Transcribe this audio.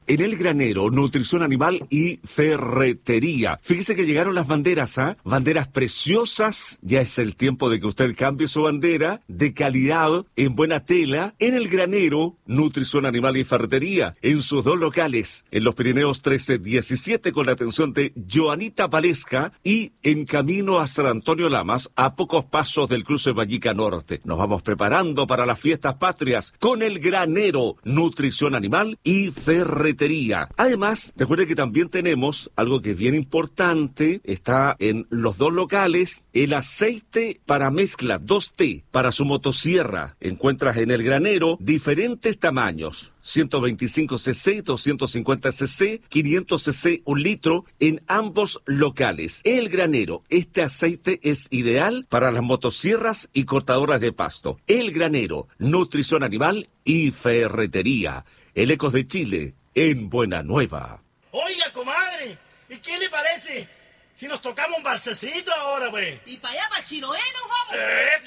en El Granero, nutrición animal y ferretería. Fíjese que llegaron las banderas, banderas preciosas. Ya es el tiempo de que usted cambie su bandera de calidad, en buena tela, en El Granero, nutrición animal y ferretería, en sus dos locales, en los Pirineos 1317 con la atención de Joanita Valesca y en camino a San Antonio Lamas, a pocos pasos del cruce Vallica Norte. Nos vamos preparando para las fiestas patrias con El Granero, nutrición animal y ferretería. Además, recuerde que también tenemos algo que es bien importante, está en los dos locales, el aceite para mezcla 2T para su motosierra. Encuentras en El Granero diferentes tamaños, 125 cc, 250 cc, 500 cc, 1 litro en ambos locales. El Granero, este aceite es ideal para las motosierras y cortadoras de pasto. El Granero, nutrición animal y ferretería. El Ecos de Chile, en Buena Nueva. Oiga, comadre, ¿y qué le parece si nos tocamos un balsecito ahora, güey? Y para allá, para Chiloé, nos vamos.